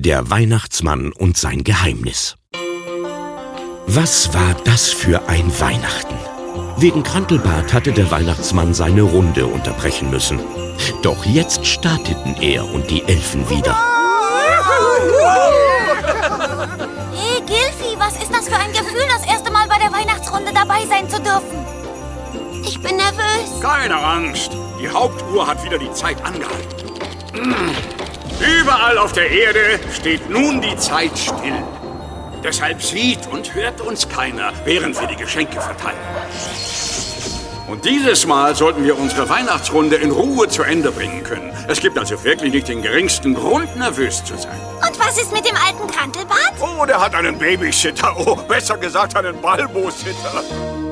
Der Weihnachtsmann und sein Geheimnis. Was war das für ein Weihnachten? Wegen Krantelbart hatte der Weihnachtsmann seine Runde unterbrechen müssen. Doch jetzt starteten er und die Elfen wieder. Hey Gilfi, was ist das für ein Gefühl, das erste Mal bei der Weihnachtsrunde dabei sein zu dürfen? Ich bin nervös. Keine Angst, die Hauptuhr hat wieder die Zeit angehalten. Überall auf der Erde steht nun die Zeit still. Deshalb sieht und hört uns keiner, während wir die Geschenke verteilen. Und dieses Mal sollten wir unsere Weihnachtsrunde in Ruhe zu Ende bringen können. Es gibt also wirklich nicht den geringsten Grund, nervös zu sein. Und was ist mit dem alten Krantelbart? Oh, der hat einen Babysitter. Oh, besser gesagt einen Balbo-Sitter.